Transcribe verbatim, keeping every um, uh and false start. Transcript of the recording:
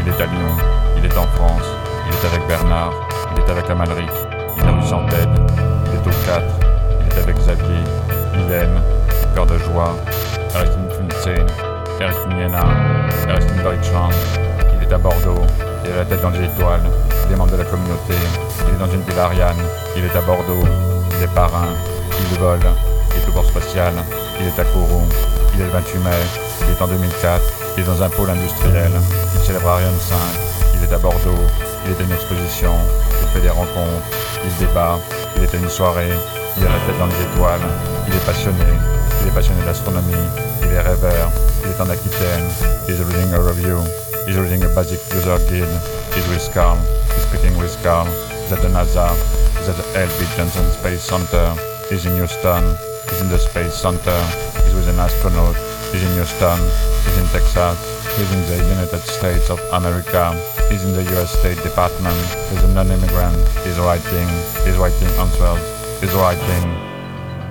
Il est à Lyon, il est en France, il est avec Bernard, il est avec Amalric, il est rue sans tête, il est au quatre, il est avec Xavier, il aime, cœur de joie, Aristin Funstein, Aristin Jena, Aristin Deutschland, il est à Bordeaux, il a la tête dans les étoiles, il est membre de la communauté, il est dans une ville Ariane, il est à Bordeaux, il est parrain, il vole, il est au port spatial, il est à Kourou, il est le vingt-huit mai, il est en deux mille quatre, il est dans un pôle industriel, il célèbre Ariane cinq, il est à Bordeaux, il est à une exposition, il fait des rencontres, il débat, il est à une soirée, il a la tête dans les étoiles, il est passionné, il est passionné d'astronomie, il est rêveur, il est en Aquitaine, he's reading a review, he's reading a basic user guide, he's with Carl, he's speaking with Carl, he's at the NASA, he's at the L B Johnson Space Center, he's in Houston, he's in the Space Center, he's with an astronaut, he's in Houston, he's in Texas, he's in the United States of America, he's in the U S State Department, he's a non-immigrant, he's writing, he's writing answers, he's writing,